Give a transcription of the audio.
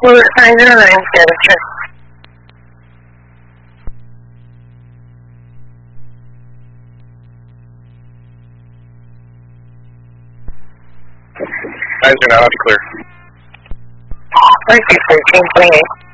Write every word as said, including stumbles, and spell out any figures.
Route nine zero nine, status check. nine zero nine, I'll be clear. Thank you, thirteen twenty-eight.